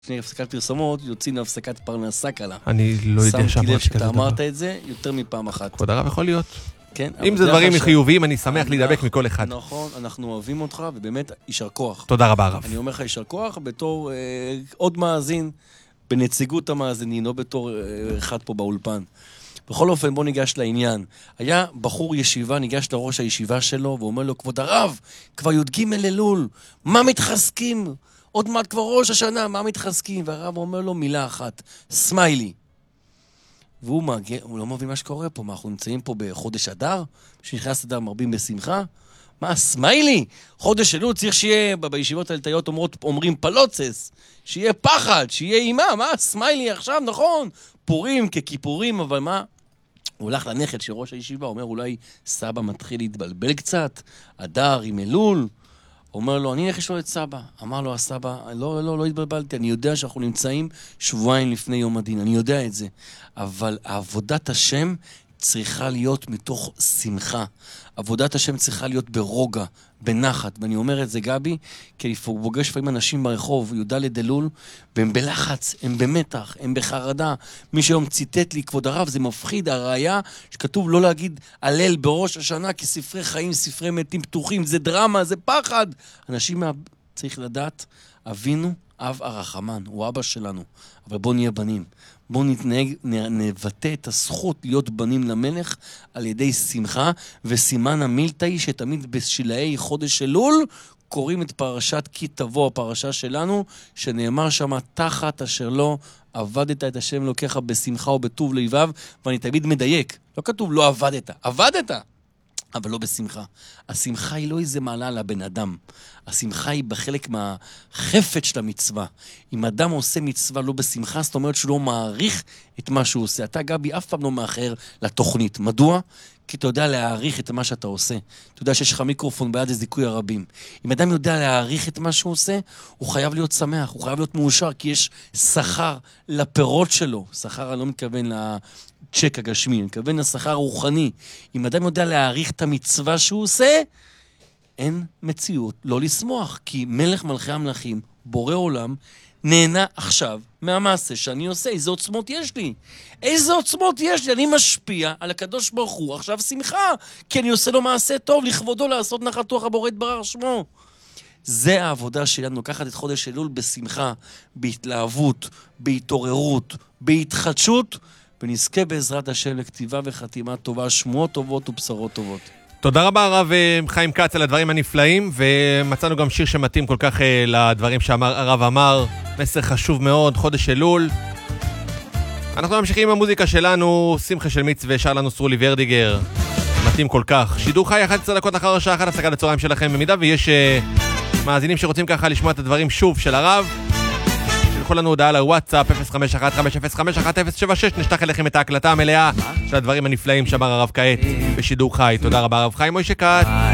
לפני הפסקת פרסומות, יוצאים להפסקת פרנסה קלה. אני לא יודע שמתי לב שאתה אמרת את זה יותר מפעם אחת. כבוד הרב יכול להיות. כן, אם זה דברים חיוביים, אני שמח להידבק מכל אחד. נכון, אנחנו אוהבים אותך, ובאמת, יישר כוח. תודה רבה, הרב. אני אומר לך יישר כוח בתור עוד מאזין, בנציגות המאזינים, לא בתור אחד פה באולפן. בכל אופן, בוא ניגש לעניין. היה בחור ישיבה, ניגש לראש הישיבה שלו, ואומר לו, כבוד הרב, כבר י"ג אלול, מה מתחזקים? עוד מעט כבר ראש השנה, מה מתחזקים? והרב אומר לו מילה אחת, סמיילי. והוא מגיע, הוא לא מבין מה שקורה פה, מה, אנחנו נמצאים פה בחודש אדר? שנכנס אדר מרבים בשמחה? מה, סמיילי? חודש אלול צריך שיהיה, בישיבות הליטאיות אומרים פלוצס, שיהיה פחד, שיהיה אימה, מה, סמיילי עכשיו, נכון? פורים ככיפורים, אבל מה? הוא הולך לנכד של ראש הישיבה, אומר אולי סבא מתחיל להתבלבל קצת, אדר עם אלול, אומר לו, אני אלך לשאול את סבא. אמר לו הסבא, לא התבלבלתי, אני יודע שאנחנו נמצאים שבועיים לפני יום הדין, אני יודע את זה. אבל עבודת השם צריכה להיות מתוך שמחה. עבודת השם צריכה להיות ברוגע, בנחת. ואני אומר את זה, גבי, כי אני פוגש לפעמים אנשים ברחוב, י"ד אלול, והם בלחץ, הם במתח, הם בחרדה. מי שהיום ציטט לי, כבוד הרב, זה מפחיד, הראיה שכתוב לא להגיד הלל בראש השנה, כי ספרי חיים, ספרי מתים פתוחים, זה דרמה, זה פחד. אנשים צריך לדעת, אבינו, אב הרחמן, הוא אבא שלנו, אבל בוא נהיה בנים. בואו נבטא את הזכות להיות בנים למלך על ידי שמחה, וסימן המילתאי שתמיד בשלהי חודש אלול קוראים את פרשת כי תבוא, הפרשה שלנו, שנאמר שמה תחת אשר לא עבדת את השם אלוקיך בשמחה ובטוב לבב, ואני תמיד מדייק, לא כתוב לא עבדת, עבדת, אבל לא בשמחה. השמחה היא לא איזה מעלה לבן אדם. השמחה היא בחלק מהחפת של המצווה. אם אדם עושה מצווה לא בשמחה, זאת אומרת שהוא לא מעריך את מה שהוא עושה. אתה, גבי, אף פעם לא מאחר לתוכנית. מדוע? כי אתה יודע להעריך את מה שאתה עושה. אתה יודע שיש לך מיקרופון ביד לזיכוי הרבים. אם אדם יודע להעריך את מה שהוא עושה, הוא חייב להיות שמח, הוא חייב להיות מאושר, כי יש שכר לפירות שלו. שכר, אני לא מתכוון צ'ק הגשמי, אני מתכוון לשכר רוחני. אם אדם יודע להעריך את המצווה שהוא עושה, אין מציאות לא לשמוח, כי מלך מלכי המלכים, בורא עולם, נהנה עכשיו מהמעשה שאני עושה. איזה עוצמות יש לי? איזה עוצמות יש לי? אני משפיע על הקדוש ברוך הוא, עכשיו שמחה, כי אני עושה לו מעשה טוב, לכבודו לעשות נחת רוח הבורא יתברך שמו. זה העבודה שלנו, לקחת את חודש אלול בשמחה, בהתלהבות, בהתעוררות, בהתחדשות, ונזכה בעזרת השם לכתיבה וחתימה טובה, שמועות טובות ובשורות טובות. תודה רבה הרב חיים כץ על הדברים הנפלאים, ומצאנו גם שיר שמתאים כל כך לדברים שהרב אמר, מסר חשוב מאוד, חודש אלול. אנחנו ממשיכים עם המוזיקה שלנו, שמחה של מיץ ושר לנו סרולי ורדיגר, מתאים כל כך. שידור חי 11 דקות אחר השעה, אחת הפסקת הצהריים שלכם, במידה ויש מאזינים שרוצים ככה לשמוע את הדברים שוב של הרב, שלחו לנו הודעה לוואטסאפ 051-505-1076, נשלח אליכם את ההקלטה המלאה של הדברים הנפלאים שאמר הרב כעת בשידור חי. תודה רבה הרב חיים מוישה כץ.